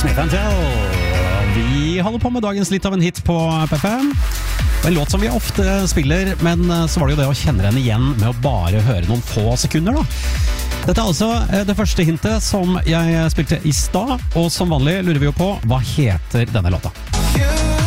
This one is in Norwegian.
Smith & Tell. Vi holder på med dagens litt av en hit på PFM. En låt som vi ofte spiller, men så var det jo det å kjenne den igjen med å bare høre noen få sekunder da. Dette er altså det første hintet som jeg spilte i stad, og som vanlig lurer vi jo på, hva heter denne låta?